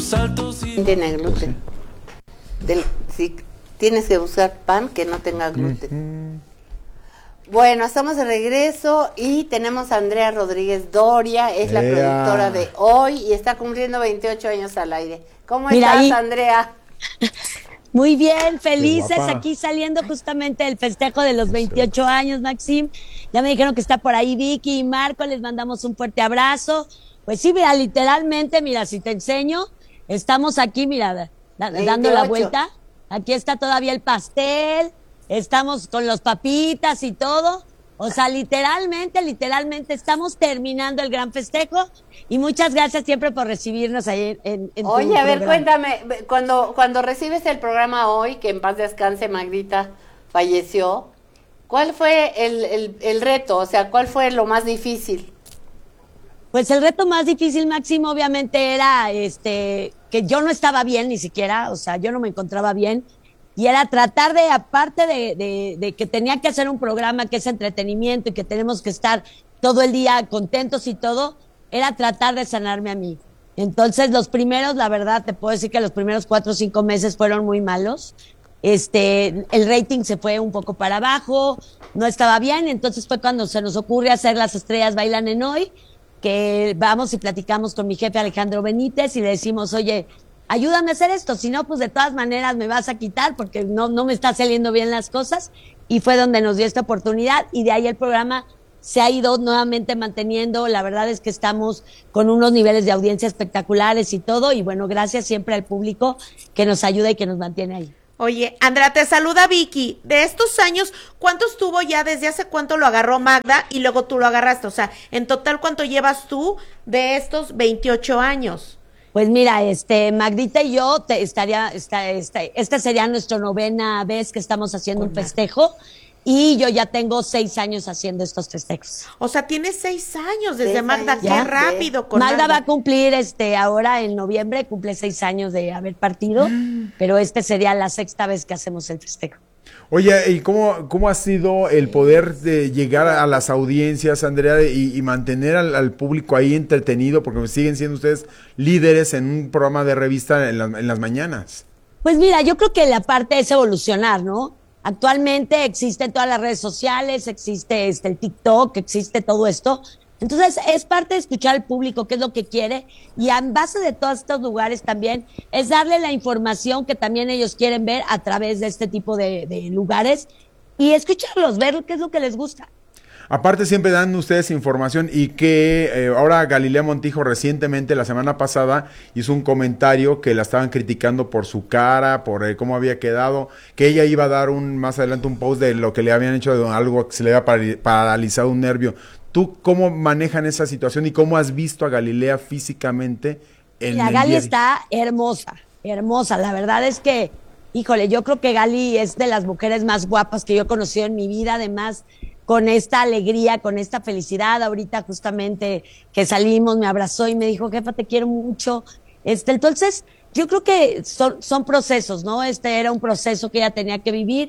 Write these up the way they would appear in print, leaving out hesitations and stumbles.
Tiene gluten. Si tienes que buscar pan que no tenga gluten. Bueno, estamos de regreso y tenemos a Andrea Rodríguez Doria, es la productora de hoy y está cumpliendo 28 años al aire. ¿Cómo estás, Andrea? Muy bien, felices aquí saliendo justamente del festejo de los 28 años, Maxim. Ya me dijeron que está por ahí Vicky y Marco, les mandamos un fuerte abrazo. Pues sí, mira, literalmente, mira, si te enseño, estamos aquí, mira, dando la vuelta. Aquí está todavía el pastel, estamos con los papitas y todo. O sea, literalmente estamos terminando el gran festejo y muchas gracias siempre por recibirnos ahí en Oye, a ver, cuéntame, cuando recibes el programa hoy, que en paz descanse Magdita falleció, ¿cuál fue el reto? O sea, ¿cuál fue lo más difícil? Pues el reto más difícil, Máximo, obviamente era que yo no estaba bien ni siquiera, o sea, yo no me encontraba bien. Y era tratar de, aparte de que tenía que hacer un programa que es entretenimiento y que tenemos que estar todo el día contentos y todo, era tratar de sanarme a mí. Entonces, los primeros, la verdad, te puedo decir que los primeros 4 o 5 meses fueron muy malos. El rating se fue un poco para abajo, no estaba bien, entonces fue cuando se nos ocurre hacer Las Estrellas Bailan en Hoy, que vamos y platicamos con mi jefe Alejandro Benítez y le decimos, oye, ayúdame a hacer esto, si no, pues de todas maneras me vas a quitar porque no me están saliendo bien las cosas. Y fue donde nos dio esta oportunidad y de ahí el programa se ha ido nuevamente manteniendo. La verdad es que estamos con unos niveles de audiencia espectaculares y todo. Y bueno, gracias siempre al público que nos ayuda y que nos mantiene ahí. Oye, Andrea, te saluda Vicky. De estos años, ¿cuántos tuvo ya? ¿Desde hace cuánto lo agarró Magda y luego tú lo agarraste? O sea, en total, ¿cuánto llevas tú de estos 28 años? Pues mira, Magdita y yo esta sería nuestra 9ª vez que estamos haciendo un festejo y yo ya tengo 6 años haciendo estos festejos. O sea, tienes 6 años desde Magda, qué rápido con Magda va a cumplir ahora en noviembre, cumple 6 años de haber partido, pero sería la 6ª vez que hacemos el festejo. Oye, ¿y cómo ha sido el poder de llegar a las audiencias, Andrea, y mantener al público ahí entretenido? Porque siguen siendo ustedes líderes en un programa de revista en las mañanas. Pues mira, yo creo que la parte es evolucionar, ¿no? Actualmente existen todas las redes sociales, existe el TikTok, existe todo esto. Entonces, es parte de escuchar al público qué es lo que quiere y en base de todos estos lugares también es darle la información que también ellos quieren ver a través de este tipo de lugares y escucharlos, ver qué es lo que les gusta. Aparte siempre dan ustedes información y que ahora Galilea Montijo recientemente, la semana pasada, hizo un comentario que la estaban criticando por su cara, por cómo había quedado, que ella iba a dar más adelante un post de lo que le habían hecho, de algo que se le había paralizado un nervio. ¿Tú cómo manejan esa situación y cómo has visto a Galilea físicamente en el Gali está hermosa. La verdad es que, híjole, yo creo que Gali es de las mujeres más guapas que yo he conocido en mi vida, además con esta alegría, con esta felicidad. Ahorita justamente que salimos me abrazó y me dijo, jefa, te quiero mucho. Entonces, yo creo que son procesos, ¿no? Era un proceso que ella tenía que vivir.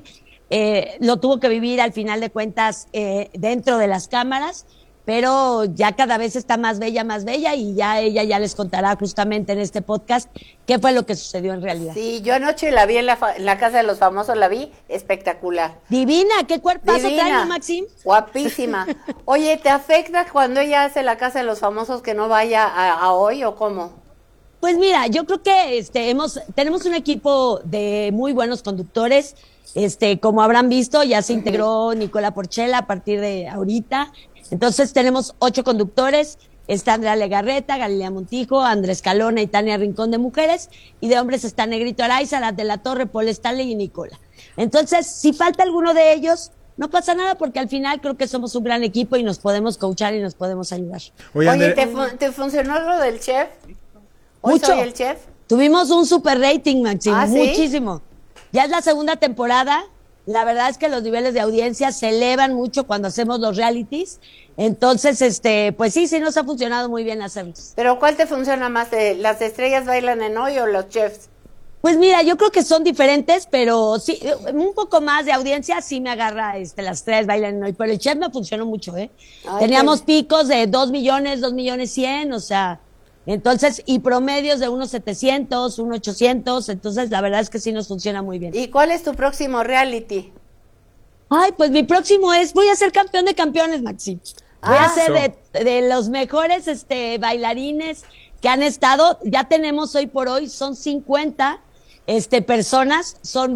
Lo tuvo que vivir al final de cuentas dentro de las cámaras, pero ya cada vez está más bella y ya ella ya les contará justamente en este podcast qué fue lo que sucedió en realidad. Sí, yo anoche la vi en la Casa de los Famosos, la vi espectacular. Divina, qué cuerpazo trae, Maxim. Guapísima. Oye, ¿te afecta cuando ella hace la Casa de los Famosos que no vaya a hoy o cómo? Pues mira, yo creo que tenemos un equipo de muy buenos conductores. Como habrán visto, ya se integró Nicola Porchela a partir de ahorita. Entonces tenemos 8 conductores. Está Andrea Legarreta, Galilea Montijo, Andrés Calona y Tania Rincón de mujeres. Y de hombres está Negrito Araiza, Arad de la Torre, Paul Stanley y Nicola. Entonces, si falta alguno de ellos, no pasa nada porque al final creo que somos un gran equipo y nos podemos coachar y nos podemos ayudar. Oye, ¿te funcionó lo del chef? ¿Hoy mucho. Soy el chef? Tuvimos un super rating, Maxim, ¿Ah, muchísimo. ¿Sí? Ya es la 2ª temporada. La verdad es que los niveles de audiencia se elevan mucho cuando hacemos los realities. Entonces, pues sí nos ha funcionado muy bien hacerlos. ¿Pero cuál te funciona más? ¿Las estrellas bailan en hoy o los chefs? Pues mira, yo creo que son diferentes, pero sí, un poco más de audiencia sí me agarra las 3 bailan en hoy, pero el chef me funcionó mucho, ¿eh? Ay, teníamos picos de 2 millones, 2 millones 100, o sea, Entonces, y promedios de unos 700, unos 800, entonces la verdad es que sí nos funciona muy bien. ¿Y cuál es tu próximo reality? Ay, pues mi próximo voy a ser campeón de campeones, Maxi. Voy a ser de los mejores bailarines que han estado, ya tenemos hoy por hoy, son 50 personas, son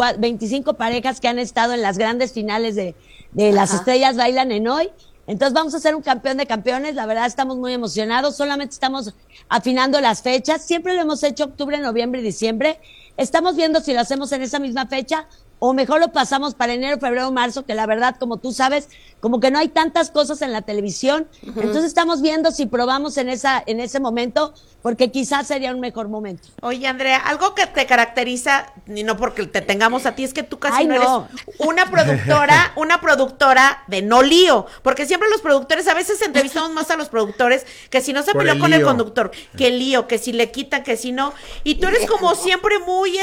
25 parejas que han estado en las grandes finales de Las Estrellas Bailan en Hoy. Entonces vamos a ser un campeón de campeones, la verdad estamos muy emocionados, solamente estamos afinando las fechas, siempre lo hemos hecho octubre, noviembre y diciembre, estamos viendo si lo hacemos en esa misma fecha o mejor lo pasamos para enero, febrero, marzo, que la verdad, como tú sabes, como que no hay tantas cosas en la televisión, entonces estamos viendo si probamos en ese momento, porque quizás sería un mejor momento. Oye, Andrea, algo que te caracteriza, y no porque te tengamos a ti, es que tú casi no eres una productora de no lío, porque siempre los productores, a veces entrevistamos más a los productores, que si no se peleó con el conductor, que lío, que si le quitan, que si no, y tú eres como siempre muy,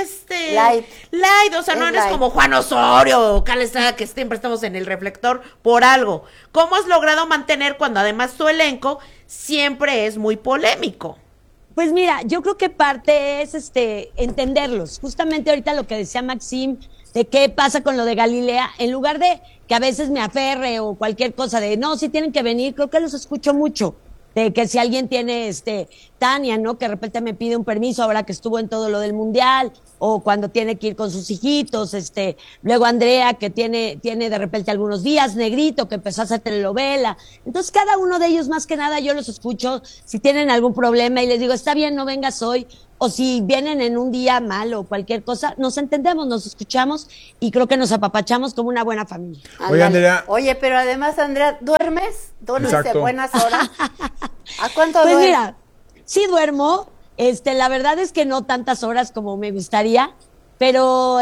light, o sea, no eres como Juan Osorio o Carla Estrada, que siempre estamos en el reflector por algo. ¿Cómo has logrado mantener cuando además tu elenco siempre es muy polémico? Pues mira, yo creo que parte es entenderlos. Justamente ahorita lo que decía Maxim, de qué pasa con lo de Galilea, en lugar de que a veces me aferre o cualquier cosa de no, sí tienen que venir, creo que los escucho mucho. De que si alguien tiene Tania, ¿no? Que de repente me pide un permiso ahora que estuvo en todo lo del mundial, o cuando tiene que ir con sus hijitos, luego Andrea que tiene de repente algunos días, Negrito que empezó a hacer telenovela. Entonces cada uno de ellos más que nada yo los escucho si tienen algún problema y les digo, está bien, no vengas hoy, o si vienen en un día mal o cualquier cosa, nos entendemos, nos escuchamos y creo que nos apapachamos como una buena familia. Oye, Andrea. Oye, pero además, Andrea, ¿duermes? ¿Duermes de buenas horas? ¿A cuánto pues duermes? Mira, sí duermo, la verdad es que no tantas horas como me gustaría, pero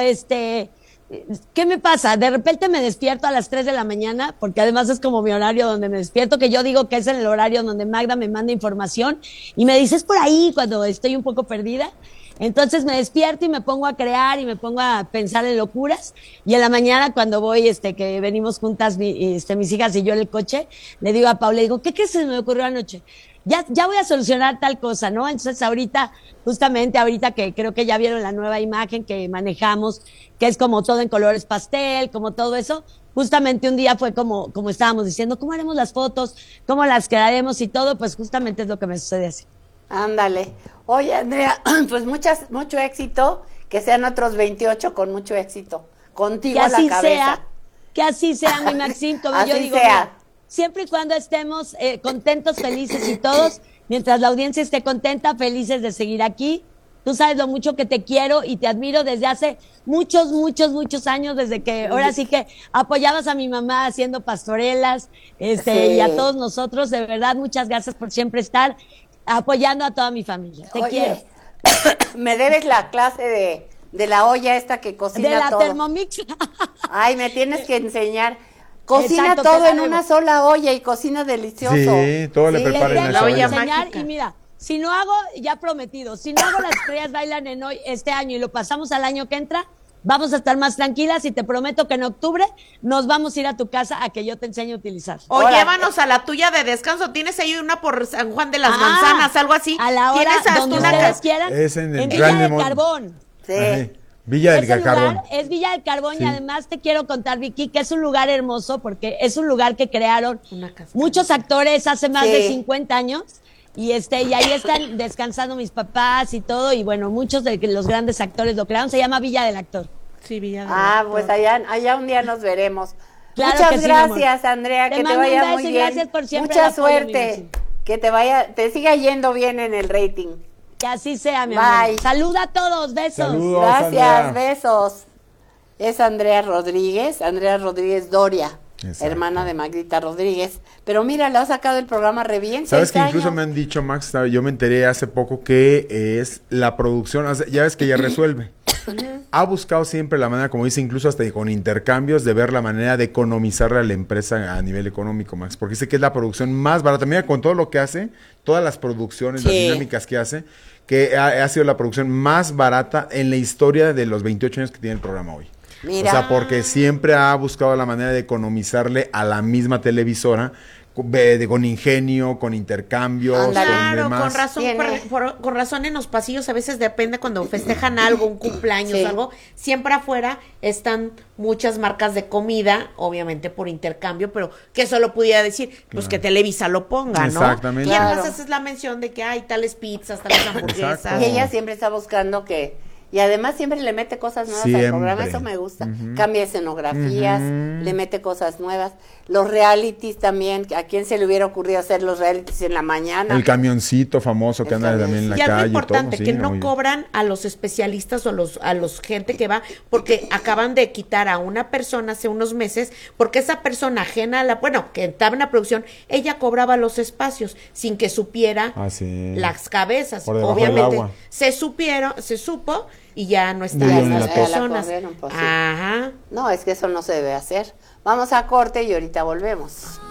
¿qué me pasa? De repente me despierto a las 3 de la mañana, porque además es como mi horario donde me despierto, que yo digo que es en el horario donde Magda me manda información, y me dices por ahí cuando estoy un poco perdida. Entonces me despierto y me pongo a crear y me pongo a pensar en locuras, y en la mañana cuando voy, que venimos juntas mis hijas y yo en el coche, le digo a Paula, le digo, ¿qué crees que se me ocurrió anoche? Ya voy a solucionar tal cosa, ¿no? Entonces ahorita que creo que ya vieron la nueva imagen que manejamos, que es como todo en colores pastel, como todo eso, justamente un día fue como estábamos diciendo, ¿cómo haremos las fotos? ¿Cómo las quedaremos? Y todo, pues justamente es lo que me sucede así. Ándale. Oye, Andrea, pues mucho éxito, que sean otros 28 con mucho éxito, contigo a la cabeza. Que así sea, mi Maxim, como así yo digo, sea. Mira, siempre y cuando estemos contentos, felices y todos, mientras la audiencia esté contenta, felices de seguir aquí. Tú sabes lo mucho que te quiero y te admiro desde hace muchos años, desde que ahora sí que apoyabas a mi mamá haciendo pastorelas, Sí. Y a todos nosotros, de verdad, muchas gracias por siempre estar apoyando a toda mi familia. Te quiero. Me debes la clase de la olla esta que cocina De la todo. Thermomix. Ay, me tienes que enseñar. Cocina Exacto, todo te la en debo. una sola olla y cocina delicioso. Sí, todo le prepara en Tengo esa que olla enseñar, mágica. y mira, si no hago, ya prometido, si no hago Las Estrellas Bailan en Hoy este año y lo pasamos al año que entra, vamos a estar más tranquilas y te prometo que en octubre nos vamos a ir a tu casa a que yo te enseñe a utilizar. O Órale. llévanos a la tuya de descanso. Tienes ahí una por San Juan de las Manzanas, algo así. A la hora Tienes hasta donde una ustedes casa. quieran, Es en en el Villa Real del Memor- Carbón. Sí. Ajá. Villa del Ese Carbón. lugar es Villa del Carbón Sí. y además te quiero contar, Vicky, que es un lugar hermoso porque es un lugar que crearon Una cascada. muchos actores hace más Sí. de 50 años y y ahí están descansando mis papás y todo, y bueno, muchos de los grandes actores lo crearon, se llama Villa del Actor. Sí, Villa del Pues Actor. allá un día nos veremos. Claro Muchas que sí, mi gracias, amor. Andrea, Te que te mando un vaya beso muy y bien. gracias por siempre Mucha el apoyo, mi suerte. Que te siga yendo bien en el rating. Que así sea, mi Bye. amor. Saluda a todos, besos. Saludos. Gracias, Andrea. besos. Es Andrea Rodríguez Doria, Exacto. hermana de Magdita Rodríguez. Pero mira, le ha sacado el programa re bien. Sabes 6 que incluso años. me han dicho, Max, yo me enteré hace poco que es la producción, ya ves que ella resuelve. Ha buscado siempre la manera, como dice, incluso hasta con intercambios, de ver la manera de economizarle a la empresa a nivel económico, Max, porque dice que es la producción más barata. Mira, con todo lo que hace, todas las producciones, las Sí. dinámicas que hace, que ha sido la producción más barata en la historia de los 28 años que tiene el programa hoy. Mira. O sea, porque siempre ha buscado la manera de economizarle a la misma televisora con ingenio, con intercambios, Ándale. con Claro, demás. con razón, Tiene- con razón en los pasillos a veces depende cuando festejan algo, un cumpleaños, Sí. algo, siempre afuera están muchas marcas de comida, obviamente por intercambio, pero que eso lo pudiera decir, pues que Televisa lo ponga, ¿no? Exactamente. Y además Claro. haces la mención de que hay tales pizzas, tales hamburguesas. Exacto. Y ella siempre está buscando que... Y además siempre le mete cosas nuevas Siempre. al programa, eso me gusta. Cambia escenografías, le mete cosas nuevas. Los realities también, ¿a quién se le hubiera ocurrido hacer los realities en la mañana? El camioncito famoso que El anda también en la Y algo calle. importante, y todo, que sí, no oye. cobran a los especialistas o a los gente que va, porque acaban de quitar a una persona hace unos meses, porque esa persona ajena a la, bueno, que estaba en la producción, ella cobraba los espacios sin que supiera Ah, sí. las cabezas. Por debajo del Obviamente, agua. se supo y ya no Ya estaban no las la personas. corrieron, pues, sí. Ajá. No, es que eso no se debe hacer. Vamos a corte y ahorita volvemos.